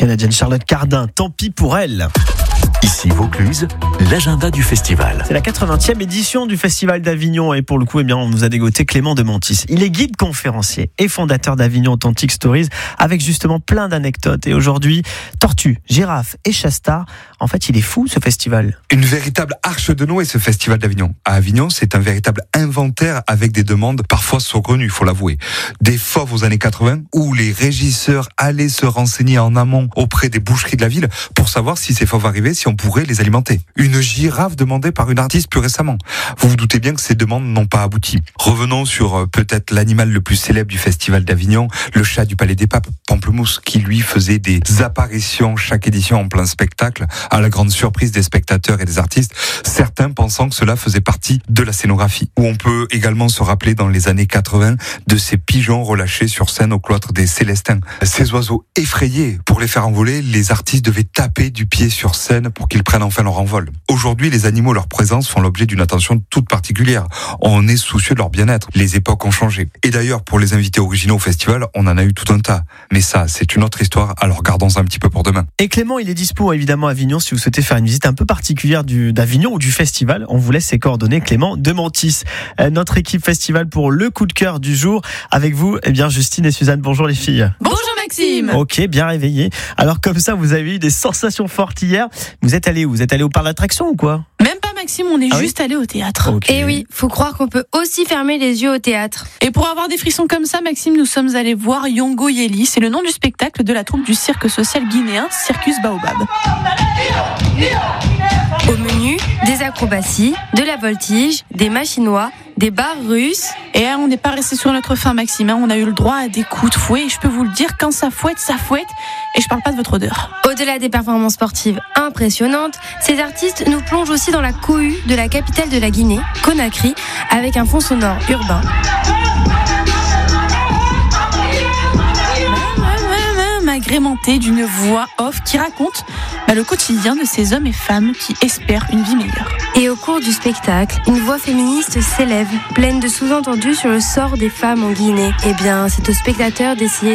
Canadienne Charlotte Cardin, tant pis pour elle. Ici Vaucluse, l'agenda du festival. C'est la 80e édition du Festival d'Avignon et pour le coup, on nous a dégoté Clément de Montis. Il est guide conférencier et fondateur d'Avignon Authentic Stories avec justement plein d'anecdotes. Et aujourd'hui, tortue, girafe et chastard. En fait, il est fou ce festival. Une véritable arche de Noé, ce Festival d'Avignon. À Avignon, c'est un véritable inventaire avec des demandes parfois saugrenues, il faut l'avouer. Des fauves aux années 80 où les régisseurs allaient se renseigner en amont auprès des boucheries de la ville pour savoir si ces fauves arrivaient, si on pourrait les alimenter. Une girafe demandée par une artiste plus récemment. Vous vous doutez bien que ces demandes n'ont pas abouti. Revenons sur peut-être l'animal le plus célèbre du Festival d'Avignon, le chat du Palais des Papes, Pamplemousse, qui lui faisait des apparitions chaque édition en plein spectacle, à la grande surprise des spectateurs et des artistes, certains pensant que cela faisait partie de la scénographie. Où on peut également se rappeler dans les années 80 de ces pigeons relâchés sur scène au cloître des Célestins. Ces oiseaux effrayés, pour les faire envoler, les artistes devaient taper du pied sur scène pour qu'ils prennent enfin leur envol. Aujourd'hui, les animaux, leur présence font l'objet d'une attention toute particulière. On est soucieux de leur bien-être. Les époques ont changé. Et d'ailleurs, pour les invités originaux au festival, on en a eu tout un tas. Mais ça, c'est une autre histoire, alors gardons un petit peu pour demain. Et Clément, il est dispo évidemment à Avignon si vous souhaitez faire une visite un peu particulière d'Avignon ou du festival. On vous laisse ses coordonnées, Clément de Montis. Notre équipe festival pour le coup de cœur du jour. Avec vous, Justine et Suzanne. Bonjour les filles. Bonjour Maxime. Ok, bien réveillé. Alors comme ça, vous avez eu des sensations fortes hier. Vous êtes allé où ? Vous êtes allé au parc d'attractions ou quoi ? Même pas Maxime, on est juste allé au théâtre. Okay. Et oui, faut croire qu'on peut aussi fermer les yeux au théâtre. Et pour avoir des frissons comme ça, Maxime, nous sommes allés voir Yongo Yeli. C'est le nom du spectacle de la troupe du cirque social guinéen Circus Baobab. Au menu, des acrobaties, de la voltige, des machinois, des barres russes. Et on n'est pas resté sur notre faim, Maxime. On a eu le droit à des coups de fouet. Et je peux vous le dire, quand ça fouette, ça fouette. Et je parle pas de votre odeur. Au-delà des performances sportives impressionnantes, ces artistes nous plongent aussi dans la cohue de la capitale de la Guinée, Conakry, avec un fond sonore urbain. Agrémenté d'une voix off qui raconte le quotidien de ces hommes et femmes qui espèrent une vie meilleure. Et au cours du spectacle, une voix féministe s'élève, pleine de sous-entendus sur le sort des femmes en Guinée. Eh bien, c'est aux spectateurs d'essayer